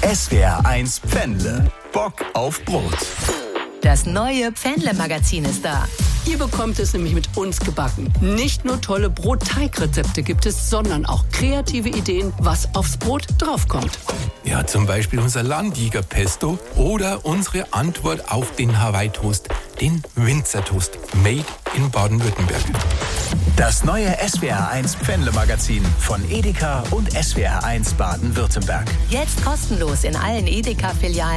SWR1 Pfännle. Bock auf Brot. Das neue Pfännle-Magazin ist da. Ihr bekommt es nämlich mit uns gebacken. Nicht nur tolle Brotteigrezepte gibt es, sondern auch kreative Ideen, was aufs Brot draufkommt. Ja, zum Beispiel unser Landjäger-Pesto oder unsere Antwort auf den Hawaii-Toast, den Winzertoast, made in Baden-Württemberg. Das neue SWR1 Pfännle-Magazin von Edeka und SWR1 Baden-Württemberg. Jetzt kostenlos in allen Edeka-Filialen